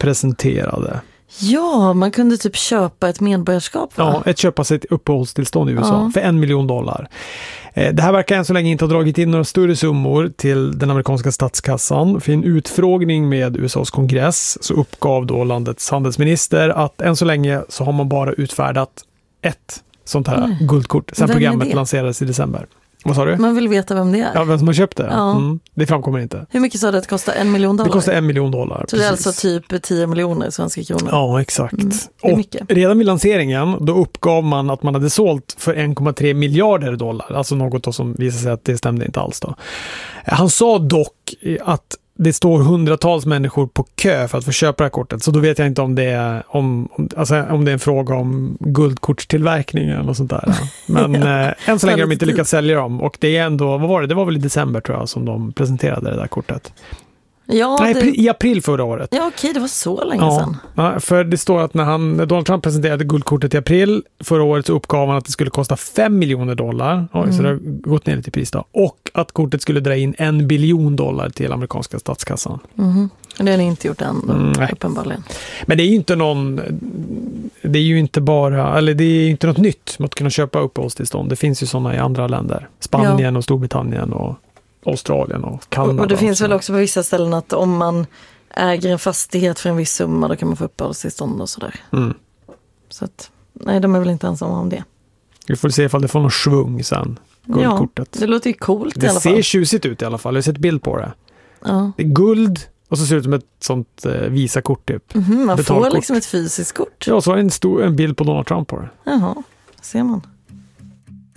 presenterade. Ja, man kunde typ köpa ett medborgarskap, va? Ja, köpa sig ett uppehållstillstånd i USA för $1 miljon. Det här verkar än så länge inte ha dragit in några större summor till den amerikanska statskassan. För en utfrågning med USAs kongress så uppgav då landets handelsminister att än så länge så har man bara utfärdat ett sånt här guldkort sen programmet lanserades i december. Vad sa du? Man vill veta vem det är. Ja, vem som har köpt det. Ja. Det framkommer inte. Hur mycket sa det att det kostar $1 miljon? Det kostar $1 miljon. Så precis. Det är alltså typ 10 miljoner svenska kronor. Ja, exakt. Det är och mycket. Redan vid lanseringen då uppgav man att man hade sålt för $1,3 miljarder. Alltså något då som visade sig att det stämde inte alls då. Han sa dock att det står hundratals människor på kö för att få köpa det här kortet. Så då vet jag inte om det är om det är en fråga om guldkortstillverkning eller något sånt där. Men än så länge har de inte lyckats sälja dem. Och det är ändå, vad var det? Det var väl i december tror jag som de presenterade det där kortet. Ja, Nej, i april förra året. Ja, okej, det var så länge sedan. Ja, för det står att när Donald Trump presenterade guldkortet i april förra året så uppgav han att det skulle kosta $5 miljoner. Så det har gått ner lite i pris då. Och att kortet skulle dra in $1 biljon till amerikanska statskassan. Det har ni inte gjort än, uppenbarligen. Men det är ju inte det är ju inte bara, eller det är inte något nytt med att kunna köpa uppehållstillstånd. Det finns ju sådana i andra länder. Spanien och Storbritannien och Australien och Kanada. Och det finns väl också på vissa ställen att om man äger en fastighet för en viss summa då kan man få uppehållstillstånd och sådär. Så att, nej, de är väl inte ensamma om det. Vi får se ifall det får någon svung sen, guldkortet. Ja, det låter ju coolt i alla fall. Det ser tjusigt ut i alla fall, jag har sett bild på det. Ja. Det är guld och så ser det ut som ett sånt Visa-kort typ. Man betalkort. får liksom ett fysiskt kort. Ja, så är en bild på Donald Trump på det. Jaha, ser man.